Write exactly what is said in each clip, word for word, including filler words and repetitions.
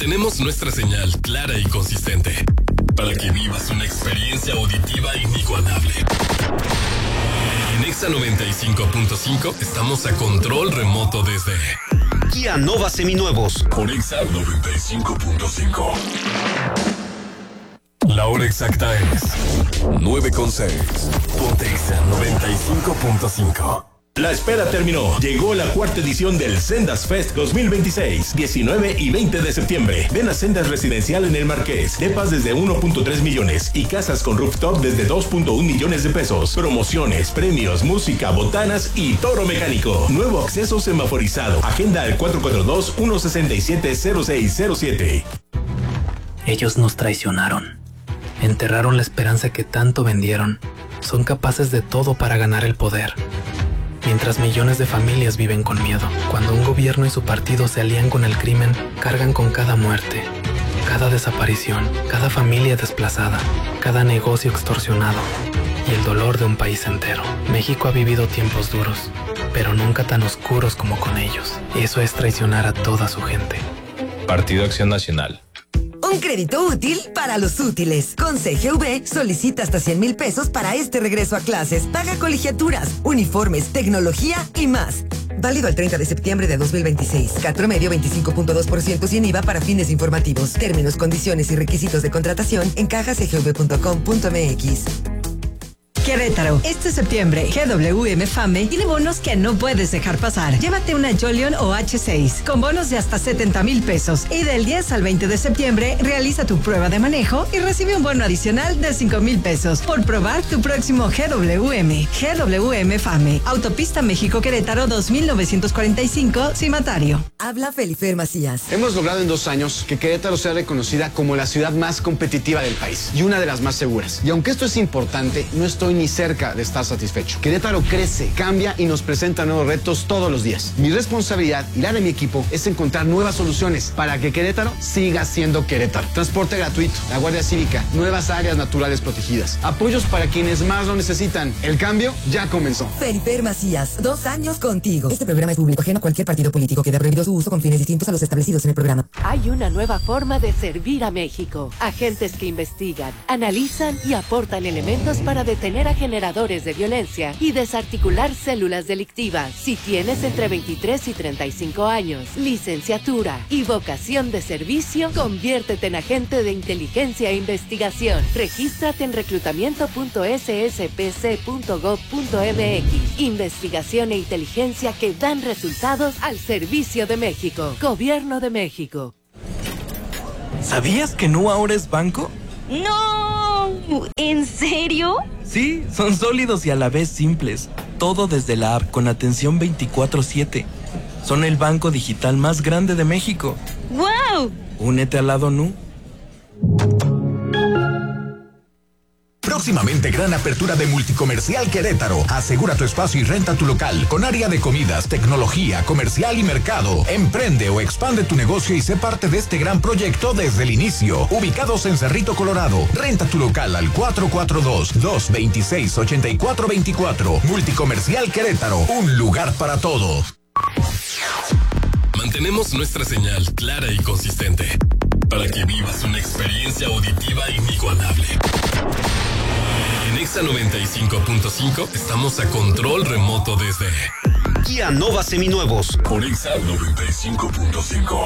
Mantenemos nuestra señal clara y consistente para que vivas una experiencia auditiva inigualable. En Exa noventa y cinco punto cinco estamos a control remoto desde Kia Nova Seminuevos. por Exa noventa y cinco punto cinco. La hora exacta es nueve con seis. Ponte Exa noventa y cinco punto cinco. La espera terminó. Llegó la cuarta edición del Sendas Fest dos mil veintiséis, diecinueve y veinte de septiembre. Ven a Sendas Residencial en el Marqués. Depas desde uno punto tres millones y casas con rooftop desde dos punto uno millones de pesos. Promociones, premios, música, botanas y toro mecánico. Nuevo acceso semaforizado. Agenda al cuatro cuatro dos, uno seis siete, cero seis cero siete. Ellos nos traicionaron. Enterraron la esperanza que tanto vendieron. Son capaces de todo para ganar el poder. Mientras millones de familias viven con miedo. Cuando un gobierno y su partido se alían con el crimen, cargan con cada muerte, cada desaparición, cada familia desplazada, cada negocio extorsionado y el dolor de un país entero. México ha vivido tiempos duros, pero nunca tan oscuros como con ellos. Eso es traicionar a toda su gente. Partido Acción Nacional. Un crédito útil para los útiles. Con C G V solicita hasta cien mil pesos para este regreso a clases. Paga colegiaturas, uniformes, tecnología y más. Válido al treinta de septiembre de dos mil veintiséis. Cat promedio veinticinco punto dos por ciento sin I V A para fines informativos. Términos, condiciones y requisitos de contratación en caja c g v punto com punto m x. Querétaro, este septiembre, G W M FAME tiene bonos que no puedes dejar pasar. Llévate una Jolion o H seis con bonos de hasta setenta mil pesos y del diez al veinte de septiembre realiza tu prueba de manejo y recibe un bono adicional de cinco mil pesos por probar tu próximo G W M. G W M FAME, Autopista México-Querétaro dos mil novecientos cuarenta y cinco, Cimatario. Habla Felifer Macías. Hemos logrado en dos años que Querétaro sea reconocida como la ciudad más competitiva del país y una de las más seguras. Y aunque esto es importante, no estoy ni cerca de estar satisfecho. Querétaro crece, cambia y nos presenta nuevos retos todos los días. Mi responsabilidad y la de mi equipo es encontrar nuevas soluciones para que Querétaro siga siendo Querétaro. Transporte gratuito, la Guardia Cívica, nuevas áreas naturales protegidas, apoyos para quienes más lo necesitan. El cambio ya comenzó. Felifer Macías, dos años contigo. Este programa es público ajeno a cualquier partido político. Queda prohibido su uso con fines distintos a los establecidos en el programa. Hay una nueva forma de servir a México. Agentes que investigan, analizan y aportan elementos para detener a generadores de violencia y desarticular células delictivas. Si tienes entre veintitrés y treinta y cinco años, licenciatura y vocación de servicio, conviértete en agente de inteligencia e investigación. Regístrate en reclutamiento punto s s p c punto gov punto m x. Investigación e inteligencia que dan resultados al servicio de México. Gobierno de México. ¿Sabías que Nu ahora es banco? ¡No! ¿En serio? Sí, son sólidos y a la vez simples. Todo desde la app con atención veinticuatro siete. Son el banco digital más grande de México. ¡Wow! Únete al lado Nu. Próximamente gran apertura de Multicomercial Querétaro. Asegura tu espacio y renta tu local con área de comidas, tecnología, comercial y mercado. Emprende o expande tu negocio y sé parte de este gran proyecto desde el inicio. Ubicados en Cerrito, Colorado. Renta tu local al cuatro cuatro dos, dos dos seis, ocho cuatro dos cuatro. Multicomercial Querétaro. Un lugar para todos. Mantenemos nuestra señal clara y consistente para que vivas una experiencia auditiva inigualable. En Exa noventa y cinco punto cinco estamos a control remoto desde Kia Nova Seminuevos. por Exa noventa y cinco punto cinco.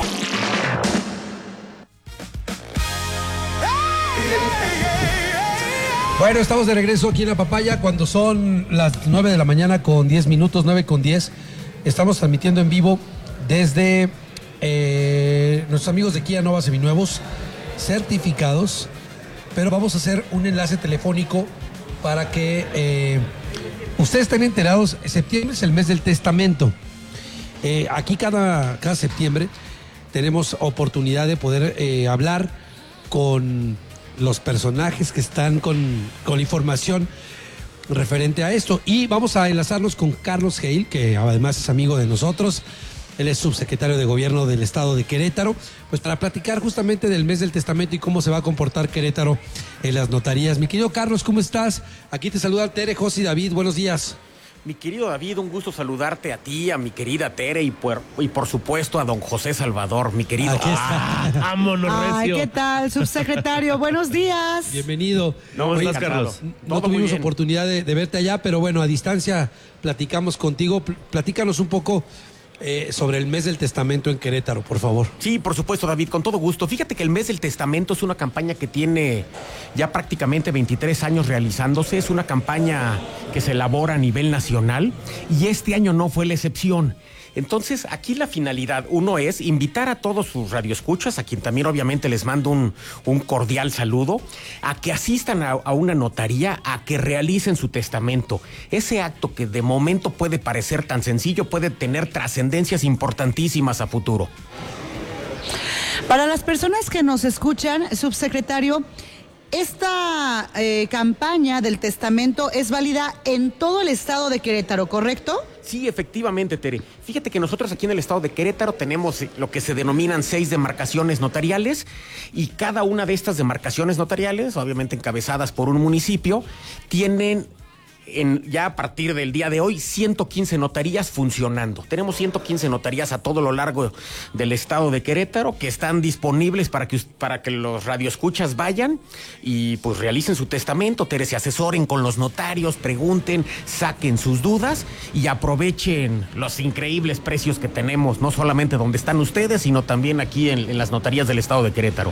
Bueno, estamos de regreso aquí en La Papaya cuando son las nueve de la mañana con diez minutos, nueve con diez. Estamos transmitiendo en vivo desde eh, nuestros amigos de Kia Nova Seminuevos, certificados, pero vamos a hacer un enlace telefónico para que eh, ustedes estén enterados. Septiembre es el mes del testamento. Eh, aquí cada, cada septiembre tenemos oportunidad de poder eh, hablar con los personajes que están con, con información referente a esto. Y vamos a enlazarnos con Carlos Hale, que además es amigo de nosotros. Él es subsecretario de Gobierno del Estado de Querétaro, pues para platicar justamente del mes del testamento y cómo se va a comportar Querétaro en las notarías. Mi querido Carlos, ¿cómo estás? Aquí te saluda Tere, José y David. Buenos días. Mi querido David, un gusto saludarte a ti, a mi querida Tere y por, y por supuesto a don José Salvador, mi querido. Aquí está. Ah, vámonos, Ay, recio. ¿qué tal, subsecretario? Buenos días. Bienvenido. ¿Cómo Oye, estás, Carlos? No Todo muy tuvimos bien. oportunidad de, de verte allá, pero bueno, a distancia platicamos contigo. Pl- Platícanos un poco eh, sobre el mes del testamento en Querétaro, por favor. Sí, por supuesto, David, con todo gusto. Fíjate que el mes del testamento es una campaña que tiene ya prácticamente veintitrés años realizándose. Es una campaña que se elabora a nivel nacional y este año no fue la excepción. Entonces, aquí la finalidad, uno es invitar a todos sus radioescuchas, a quien también obviamente les mando un, un cordial saludo, a que asistan a, a una notaría, a que realicen su testamento. Ese acto que de momento puede parecer tan sencillo, puede tener trascendencias importantísimas a futuro. Para las personas que nos escuchan, subsecretario, esta eh, campaña del testamento es válida en todo el estado de Querétaro, ¿correcto? Sí, efectivamente, Tere. Fíjate que nosotros aquí en el estado de Querétaro tenemos lo que se denominan seis demarcaciones notariales y cada una de estas demarcaciones notariales, obviamente encabezadas por un municipio, tienen en, ya a partir del día de hoy ciento quince notarías funcionando. Tenemos ciento quince notarías a todo lo largo del estado de Querétaro que están disponibles para que, para que los radioescuchas vayan y pues realicen su testamento, Tere, se asesoren con los notarios, pregunten, saquen sus dudas y aprovechen los increíbles precios que tenemos, no solamente donde están ustedes, sino también aquí en, en las notarías del estado de Querétaro.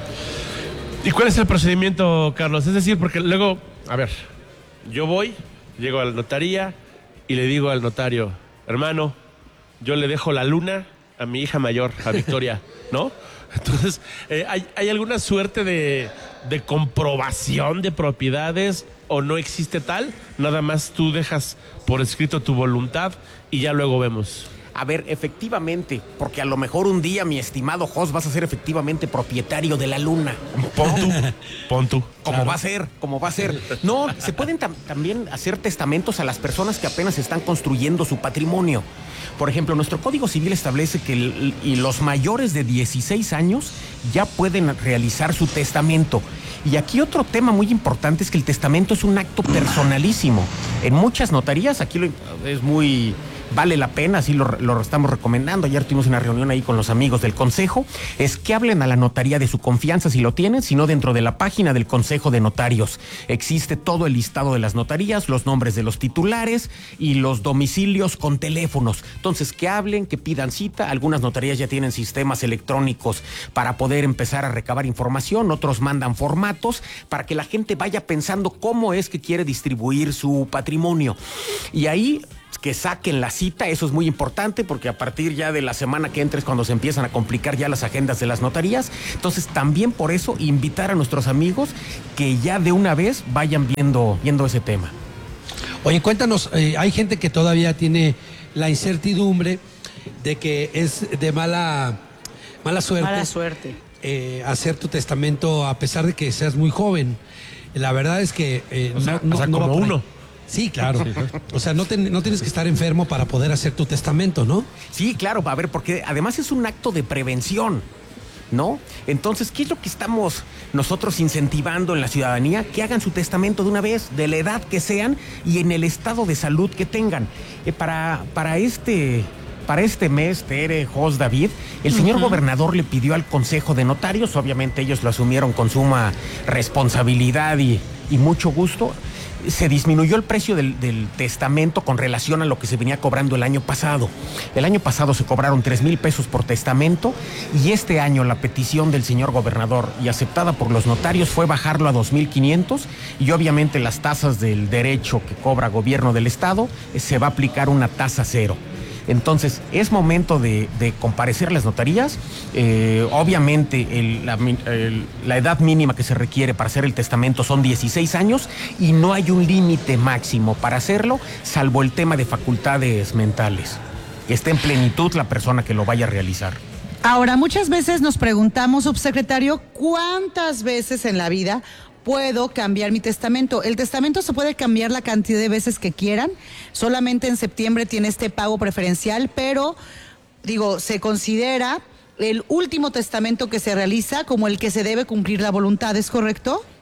¿Y cuál es el procedimiento, Carlos? Es decir, porque luego, a ver, yo voy... Llego a la notaría y le digo al notario, hermano, yo le dejo la luna a mi hija mayor, a Victoria, ¿no? Entonces, eh, ¿hay, ¿hay alguna suerte de, de comprobación de propiedades o no existe tal? Nada más tú dejas por escrito tu voluntad y ya luego vemos. A ver, efectivamente, porque a lo mejor un día, mi estimado Jos, vas a ser efectivamente propietario de la luna. Pon tú, pon tú. Como claro. va a ser, como va a ser. No, se pueden tam- también hacer testamentos a las personas que apenas están construyendo su patrimonio. Por ejemplo, nuestro Código Civil establece que el, y los mayores de dieciséis años ya pueden realizar su testamento. Y aquí otro tema muy importante es que el testamento es un acto personalísimo. En muchas notarías, aquí lo, es muy... vale la pena, así lo, lo estamos recomendando. Ayer tuvimos una reunión ahí con los amigos del Consejo, es que hablen a la notaría de su confianza si lo tienen, sino dentro de la página del Consejo de Notarios. Existe todo el listado de las notarías, los nombres de los titulares y los domicilios con teléfonos. Entonces, que hablen, que pidan cita. Algunas notarías ya tienen sistemas electrónicos para poder empezar a recabar información, otros mandan formatos para que la gente vaya pensando cómo es que quiere distribuir su patrimonio. Y ahí... que saquen la cita, eso es muy importante porque a partir ya de la semana que entra es cuando se empiezan a complicar ya las agendas de las notarías. Entonces también por eso invitar a nuestros amigos que ya de una vez vayan viendo, viendo ese tema. Oye, cuéntanos, eh, hay gente que todavía tiene la incertidumbre de que es de mala, mala suerte, Mala suerte. Eh, hacer tu testamento a pesar de que seas muy joven. La verdad es que eh, o sea, no, no, o sea, no como va por ahí. uno. Sí, claro. O sea, no, te, no tienes que estar enfermo para poder hacer tu testamento, ¿no? Sí, claro, a ver, porque además es un acto de prevención, ¿no? Entonces, ¿qué es lo que estamos nosotros incentivando en la ciudadanía? Que hagan su testamento de una vez, de la edad que sean y en el estado de salud que tengan. Eh, para, para este... Para este mes, Tere, Jos, David, el señor uh-huh. gobernador le pidió al Consejo de Notarios, obviamente ellos lo asumieron con suma responsabilidad y, y mucho gusto, se disminuyó el precio del, del testamento con relación a lo que se venía cobrando el año pasado. El año pasado se cobraron tres mil pesos por testamento y este año la petición del señor gobernador y aceptada por los notarios fue bajarlo a dos mil quinientos y obviamente las tasas del derecho que cobra gobierno del estado eh, se va a aplicar una tasa cero. Entonces, es momento de, de comparecer a las notarías. Eh, obviamente, el, la, el, la edad mínima que se requiere para hacer el testamento son dieciséis años y no hay un límite máximo para hacerlo, salvo el tema de facultades mentales. Que esté en plenitud la persona que lo vaya a realizar. Ahora, muchas veces nos preguntamos, subsecretario, ¿cuántas veces en la vida puedo cambiar mi testamento? El testamento se puede cambiar la cantidad de veces que quieran. Solamente en septiembre tiene este pago preferencial, pero, digo, se considera el último testamento que se realiza como el que se debe cumplir la voluntad, ¿es correcto?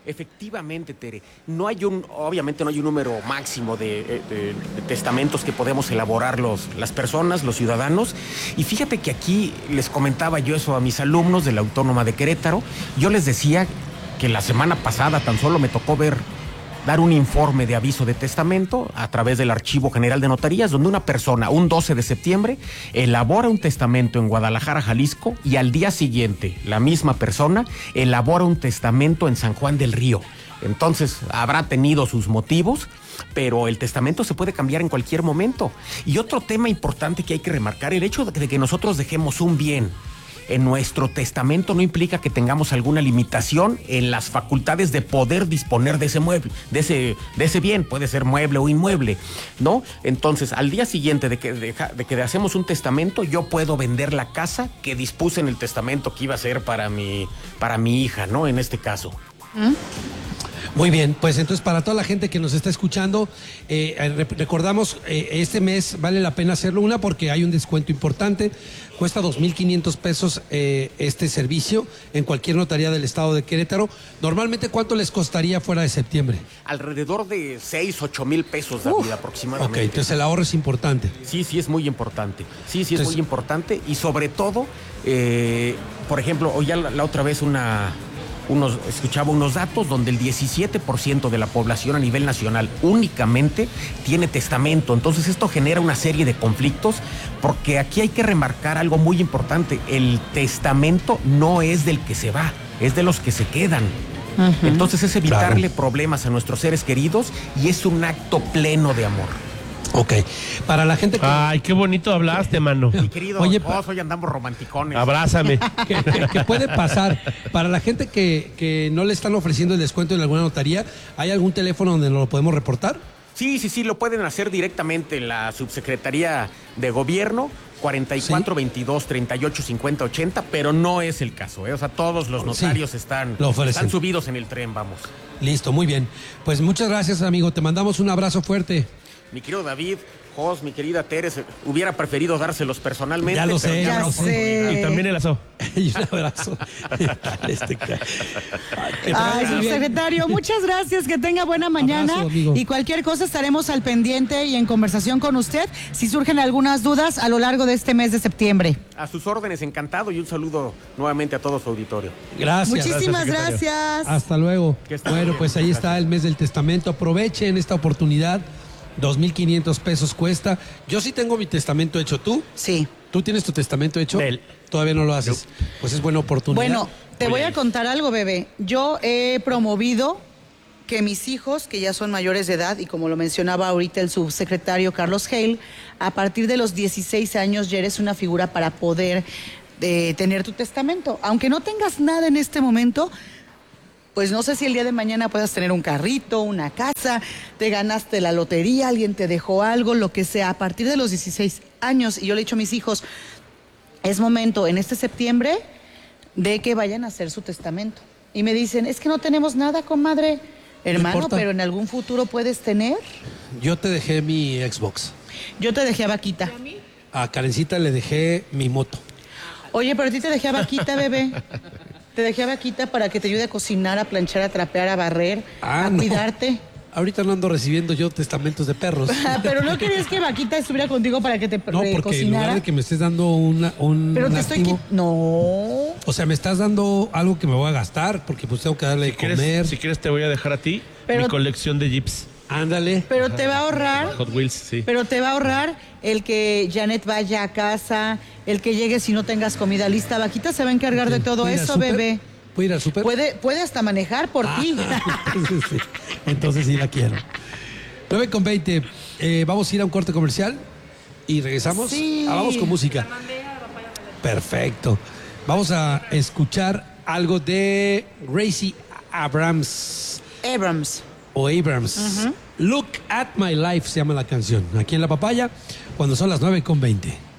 Efectivamente, Tere. No hay un, obviamente no hay un número máximo de, de, de testamentos que podemos elaborar los, las personas, los ciudadanos. Y fíjate que aquí les comentaba yo eso a mis alumnos de la Autónoma de Querétaro. Yo les decía que la semana pasada tan solo me tocó ver, dar un informe de aviso de testamento a través del Archivo General de Notarías, donde una persona, un doce de septiembre, elabora un testamento en Guadalajara, Jalisco, y al día siguiente, la misma persona elabora un testamento en San Juan del Río. Entonces, habrá tenido sus motivos, pero el testamento se puede cambiar en cualquier momento. Y otro tema importante que hay que remarcar, el hecho de que nosotros dejemos un bien en nuestro testamento no implica que tengamos alguna limitación en las facultades de poder disponer de ese mueble, de ese, de ese bien, puede ser mueble o inmueble, ¿no? Entonces, al día siguiente de que, de, de que hacemos un testamento, yo puedo vender la casa que dispuse en el testamento que iba a ser para mi, para mi hija, ¿no? En este caso. ¿Mm? Muy bien, pues entonces para toda la gente que nos está escuchando, eh, re recordamos, eh, este mes vale la pena hacerlo, una porque hay un descuento importante, cuesta dos mil quinientos pesos eh, este servicio en cualquier notaría del estado de Querétaro. Normalmente, ¿cuánto les costaría fuera de septiembre? Alrededor de seis, ocho mil pesos, David, aproximadamente. Ok, entonces el ahorro es importante. Sí, sí es muy importante, sí, sí es entonces, muy importante y sobre todo, eh, por ejemplo, hoy ya la, la otra vez una... Unos, escuchaba unos datos donde el diecisiete por ciento de la población a nivel nacional únicamente tiene testamento. Entonces esto genera una serie de conflictos porque aquí hay que remarcar algo muy importante. El testamento no es del que se va, es de los que se quedan. Uh-huh. Entonces es evitarle claro. problemas a nuestros seres queridos y es un acto pleno de amor. Ok, para la gente que... Ay, qué bonito hablaste, mano. Mi querido, Oye, oh, hoy andamos romanticones. Abrázame. ¿Qué, qué, qué puede pasar? Para la gente que, que no le están ofreciendo el descuento en alguna notaría, ¿hay algún teléfono donde lo podemos reportar? Sí, sí, sí, lo pueden hacer directamente en la Subsecretaría de Gobierno, cuarenta y cuatro, ¿sí? veintidós, treinta y ocho, cincuenta, ochenta, pero no es el caso, ¿eh? O sea, todos los notarios sí, están, están subidos en el tren, vamos. Listo, muy bien. Pues muchas gracias, amigo. Te mandamos un abrazo fuerte. Mi querido David, Jos, mi querida Teres, hubiera preferido dárselos personalmente. Ya lo sé, ya lo sé. Y también el aso. Y un abrazo. este Ay, subsecretario, muchas gracias, que tenga buena mañana. Abrazo, y cualquier cosa estaremos al pendiente y en conversación con usted si surgen algunas dudas a lo largo de este mes de septiembre. A sus órdenes, encantado, y un saludo nuevamente a todo su auditorio. Gracias. Muchísimas gracias. gracias. Hasta luego. Bueno, pues ahí está el mes del testamento. Aprovechen esta oportunidad. dos mil quinientos pesos cuesta. Yo sí tengo mi testamento hecho. ¿Tú? Sí. ¿Tú tienes tu testamento hecho? Del. Todavía no lo haces. No. Pues es buena oportunidad. Bueno, te voy a contar algo, bebé. Yo he promovido que mis hijos, que ya son mayores de edad, y como lo mencionaba ahorita el subsecretario Carlos Hale, a partir de los dieciséis años ya eres una figura para poder eh, tener tu testamento. Aunque no tengas nada en este momento, pues no sé si el día de mañana puedas tener un carrito, una casa, te ganaste la lotería, alguien te dejó algo, lo que sea, a partir de los dieciséis años. Y yo le he dicho a mis hijos, es momento en este septiembre de que vayan a hacer su testamento. Y me dicen, es que no tenemos nada, comadre. Hermano, no pero en algún futuro puedes tener. Yo te dejé mi Xbox. Yo te dejé a Vaquita. A Karencita le dejé mi moto. Oye, pero a ti te dejé a Vaquita, bebé. Te dejé a Vaquita para que te ayude a cocinar, a planchar, a trapear, a barrer, ah, a no. cuidarte. Ahorita no ando recibiendo yo testamentos de perros. Pero no querías que Vaquita estuviera contigo para que te no, porque cocinara. En lugar de que me estés dando una, un Pero te activo, estoy... No. O sea, me estás dando algo que me voy a gastar porque pues tengo que darle si de quieres, comer. Si quieres te voy a dejar a ti pero, mi colección de Jeeps. Ándale. Pero te va a ahorrar. Hot Wheels, sí. Pero te va a ahorrar el que Janet vaya a casa, el que llegue si no tengas comida lista. Vaquita se va a encargar de todo eso, bebé. ¿Puede ir al súper? Puede, puede hasta manejar por ah, ti. Entonces sí, entonces sí la quiero. nueve con veinte. Eh, vamos a ir a un corte comercial y regresamos. Sí. Ah, vamos con música. Perfecto. Vamos a escuchar algo de Gracie Abrams. Abrams. O Abrams. Uh-huh. Look at My Life se llama la canción. Aquí en La Papaya, cuando son las nueve con veinte.